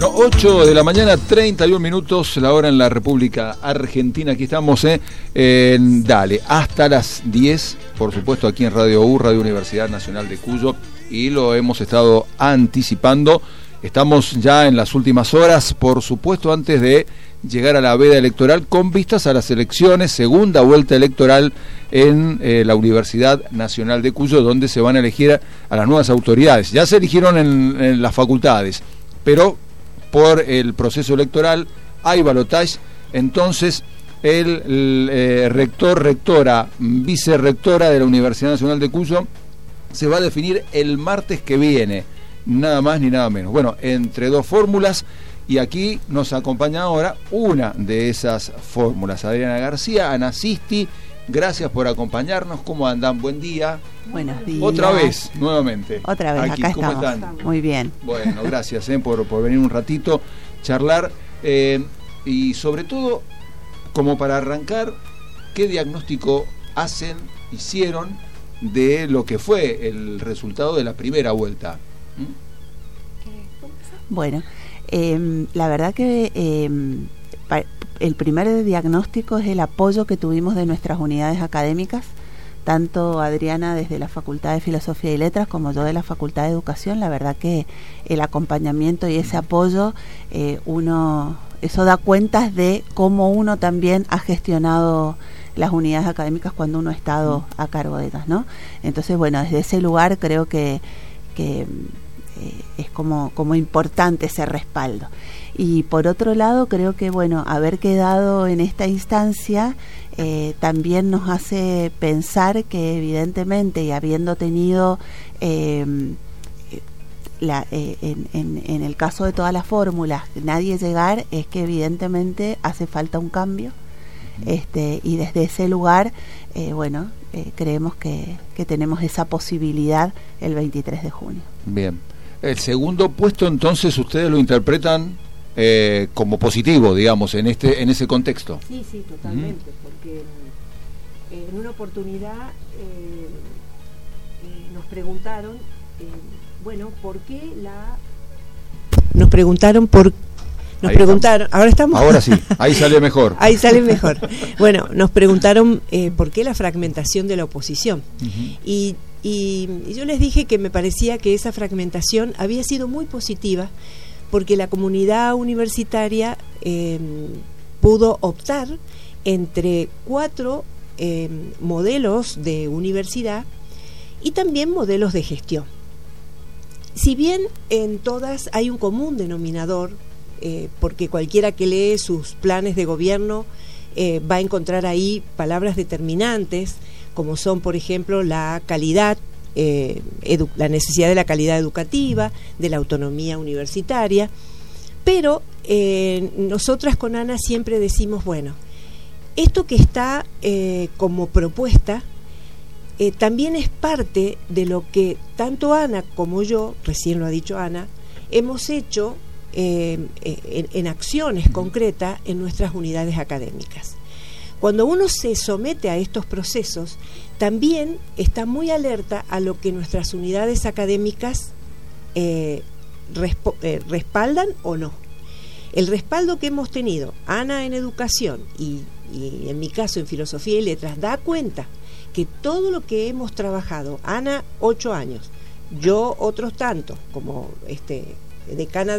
No, 8 de la mañana, 31 minutos, la hora en la República Argentina. Aquí estamos en Dale, hasta las 10, por supuesto, aquí en Radio U, Radio Universidad Nacional de Cuyo, y lo hemos estado anticipando. Estamos ya en las últimas horas, por supuesto, antes de llegar a la veda electoral, con vistas a las elecciones, segunda vuelta electoral en la Universidad Nacional de Cuyo, donde se van a elegir a las nuevas autoridades. Ya se eligieron en las facultades, pero por el proceso electoral hay balotaje. Entonces el rector, rectora, vicerrectora de la Universidad Nacional de Cuyo se va a definir el martes que viene, nada más ni nada menos. Bueno, entre dos fórmulas, y aquí nos acompaña ahora una de esas fórmulas, Adriana García, Ana Sisti. Gracias por acompañarnos. ¿Cómo andan? Buen día. Buenos días. Otra vez, nuevamente. Otra vez, aquí. Acá ¿Cómo estamos. están? Muy bien. Bueno, gracias por venir un ratito, charlar, y sobre todo, como para arrancar, ¿qué diagnóstico hicieron de lo que fue el resultado de la primera vuelta? Bueno, la verdad que el primer diagnóstico es el apoyo que tuvimos de nuestras unidades académicas, tanto Adriana desde la Facultad de Filosofía y Letras como yo de la Facultad de Educación. La verdad que el acompañamiento y ese apoyo, eso da cuentas de cómo uno también ha gestionado las unidades académicas cuando uno ha estado a cargo de ellas, ¿no? Entonces, bueno, desde ese lugar creo que es como importante ese respaldo. Y por otro lado, creo que, bueno, haber quedado en esta instancia también nos hace pensar que evidentemente, y habiendo tenido en el caso de todas las fórmulas nadie llegar, es que evidentemente hace falta un cambio, y desde ese lugar creemos que tenemos esa posibilidad el 23 de junio. Bien. El segundo puesto, entonces, ustedes lo interpretan como positivo, digamos, en ese contexto. Sí, totalmente, porque en una oportunidad nos preguntaron, ¿por qué Nos preguntaron, ahora estamos. Ahora sí, ahí sale mejor. Ahí sale mejor. Bueno, nos preguntaron por qué la fragmentación de la oposición. Y yo les dije que me parecía que esa fragmentación había sido muy positiva, porque la comunidad universitaria pudo optar entre 4 modelos de universidad y también modelos de gestión. Si bien en todas hay un común denominador, porque cualquiera que lee sus planes de gobierno va a encontrar ahí palabras determinantes, como son, por ejemplo, la calidad, la necesidad de la calidad educativa, de la autonomía universitaria, pero nosotras con Ana siempre decimos, esto que está como propuesta también es parte de lo que tanto Ana como yo, recién lo ha dicho Ana, hemos hecho en acciones concretas en nuestras unidades académicas. Cuando uno se somete a estos procesos, también está muy alerta a lo que nuestras unidades académicas respaldan o no. El respaldo que hemos tenido, Ana en educación y en mi caso en filosofía y letras, da cuenta que todo lo que hemos trabajado, Ana 8 años, yo otros tantos, como decana